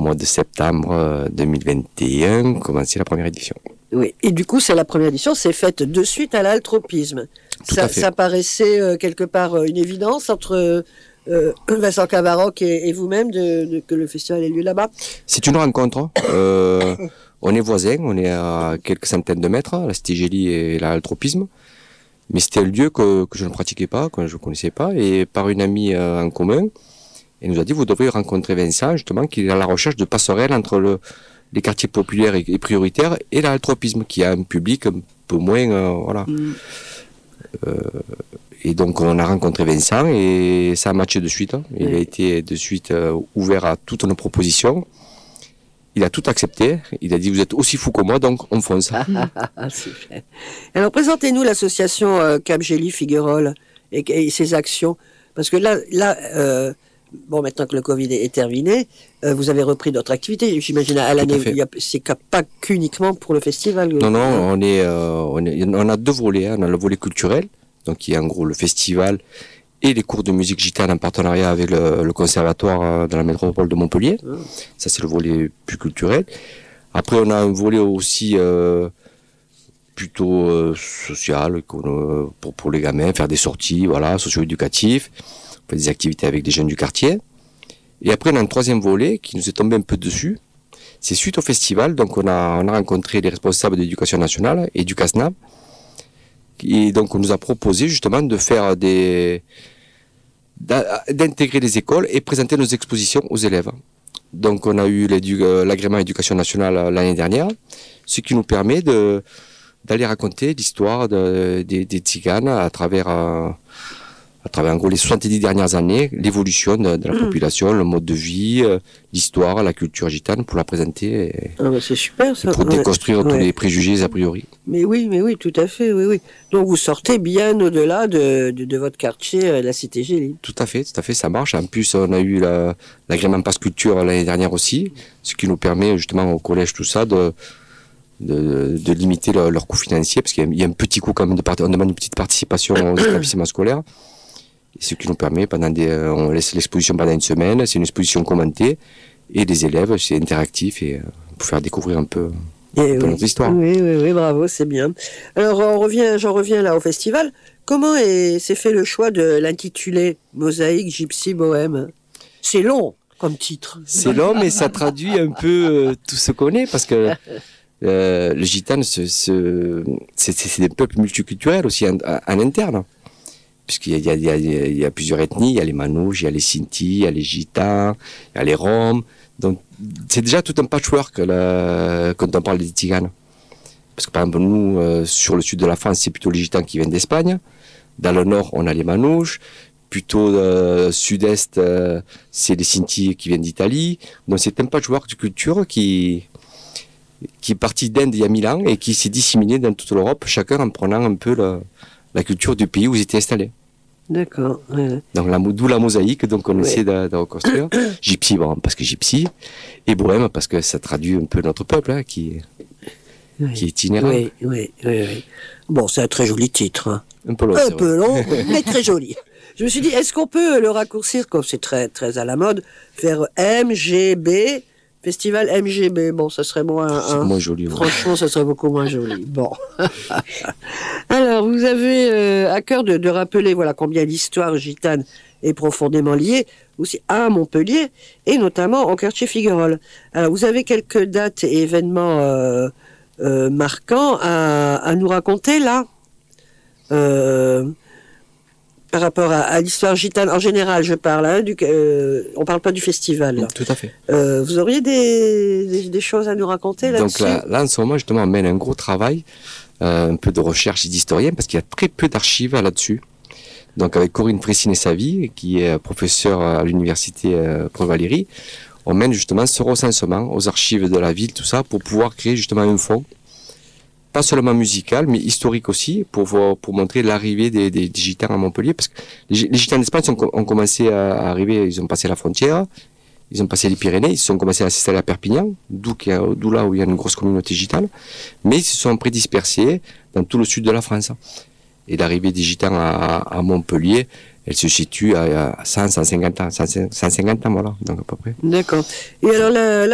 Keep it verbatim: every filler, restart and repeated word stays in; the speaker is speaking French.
mois de septembre deux mille vingt et un, commencer la première édition. Oui, et du coup, c'est la première édition, c'est faite de suite à l'altropisme. Tout ça, à fait. ça paraissait euh, quelque part euh, une évidence entre euh, Vincent Cavaroc et, et vous-même de, de, que le festival ait lieu là-bas. C'est une rencontre. Euh, on est voisins, on est à quelques centaines de mètres, la Cité Gélie et l'altropisme. Mais c'était un lieu que, que je ne pratiquais pas, que je ne connaissais pas, et par une amie euh, en commun, elle nous a dit, vous devriez rencontrer Vincent, justement, qui est à la recherche de passerelles entre le, les quartiers populaires et, et prioritaires et l'altropisme, qui a un public un peu moins, euh, voilà. Mm. Euh, et donc, on a rencontré Vincent, et ça a matché de suite. Hein. Il mm. a été de suite euh, ouvert à toutes nos propositions. Il a tout accepté. Il a dit, vous êtes aussi fou que moi, donc on fonce. Super. Alors, présentez-nous l'association euh, Cap Gélie Figuerolles et, et ses actions. Parce que là, là euh, bon, maintenant que le Covid est, est terminé, euh, vous avez repris d'autres activités. J'imagine à l'année, il y a, c'est pas qu'uniquement pour le festival. Non, non, on, est, euh, on, est, on a deux volets. Hein. On a le volet culturel, donc qui est en gros le festival et les cours de musique gitane en partenariat avec le, le conservatoire de la métropole de Montpellier. Mmh. Ça, c'est le volet plus culturel. Après, on a un volet aussi euh, plutôt euh, social, pour, pour les gamins, faire des sorties, voilà, socio-éducatifs, on fait des activités avec des jeunes du quartier. Et après, on a un troisième volet qui nous est tombé un peu dessus. C'est suite au festival, donc on a, on a rencontré les responsables de l'éducation nationale et du CASNAB. Et donc, on nous a proposé justement de faire des, d'intégrer les écoles et présenter nos expositions aux élèves. Donc, on a eu l'agrément éducation nationale l'année dernière, ce qui nous permet de, d'aller raconter l'histoire de, des, des tziganes à travers, à travers en gros les soixante-dix dernières années, l'évolution de, de la mmh. population, le mode de vie, l'histoire, la culture gitane, pour la présenter. Et, ah bah c'est super ça. Pour ouais. déconstruire ouais. tous les préjugés a priori. Mais oui, mais oui, tout à fait, oui, oui. Donc vous sortez bien au-delà de, de, de votre quartier, la Cité Gélie. Tout à fait, tout à fait, ça marche. En plus, on a eu la, l'agrément Passe Culture l'année dernière aussi, ce qui nous permet justement au collège tout ça de de, de limiter leur, leur coût financier, parce qu'il y a, il y a un petit coût quand même de part... on demande une petite participation aux établissements scolaires. Ce qui nous permet, pendant des, on laisse l'exposition pendant une semaine, c'est une exposition commentée, et les élèves, c'est interactif, et pour faire découvrir un peu, un peu oui. notre histoire. Oui, oui, oui, bravo, c'est bien. Alors, on revient, j'en reviens là au festival. Comment est, s'est fait le choix de l'intituler Mosaïque Gypsy Bohème? C'est long comme titre. C'est long, mais ça traduit un peu euh, tout ce qu'on est, parce que euh, le gitane, c'est, c'est, c'est des peuples multiculturels aussi en, en interne. Puisqu'il y a, il y, a, il y a plusieurs ethnies, il y a les Manouches, il y a les Sinti, il y a les Gitans, il y a les Roms. Donc, c'est déjà tout un patchwork là, quand on parle des Tziganes. Parce que par exemple, nous, euh, sur le sud de la France, c'est plutôt les Gitans qui viennent d'Espagne. Dans le nord, on a les Manouches. Plutôt euh, sud-est, euh, c'est les Sinti qui viennent d'Italie. Donc, c'est un patchwork de culture qui, qui est parti d'Inde il y a mille ans et qui s'est disséminé dans toute l'Europe, chacun en prenant un peu le... la culture du pays où ils étaient installés. D'accord. Ouais. Donc, la, d'où la mosaïque, donc on ouais. essaie de, de reconstruire. Gypsy, bon, parce que gypsy, et bohème, parce que ça traduit un peu notre peuple, hein, qui, ouais. qui est itinérant. Oui, oui, oui, oui. Bon, c'est un très joli titre. Hein. Un peu long, Un peu long, mais très joli. Je me suis dit, est-ce qu'on peut le raccourcir, comme c'est très, très à la mode, faire M G B, Festival M G B? Bon, ça serait moins... C'est hein, moins joli. Franchement, ouais. ça serait beaucoup moins joli. Bon. Alors, vous avez euh, à cœur de, de rappeler voilà, combien l'histoire gitane est profondément liée aussi à Montpellier, et notamment au quartier Figuerolles. Alors, vous avez quelques dates et événements euh, euh, marquants à, à nous raconter, là euh, par rapport à, à l'histoire gitane en général, je parle. Hein, du, euh, on parle pas du festival. Là. Tout à fait. Euh, vous auriez des, des, des choses à nous raconter là-dessus? Donc là, là, en ce moment, justement, on mène un gros travail, euh, un peu de recherche d'historien, parce qu'il y a très peu d'archives là-dessus. Donc avec Corinne Fressinet-Savy, qui est professeure à l'université euh, Paul-Valéry, on mène justement ce recensement aux archives de la ville, tout ça, pour pouvoir créer justement un fonds, pas seulement musical, mais historique aussi, pour voir, pour montrer l'arrivée des, des, des gitans à Montpellier, parce que les, les gitans d'Espagne ont, ont commencé à arriver, ils ont passé la frontière, ils ont passé les Pyrénées, ils ont commencé à s'installer à Perpignan, d'où, d'où là où il y a une grosse communauté gitane, mais ils se sont après dispersés dans tout le sud de la France. Et l'arrivée des gitans à, à Montpellier, elle se situe à cent, cent cinquante ans, cent cinquante ans, voilà, donc à peu près. D'accord. Et alors la, la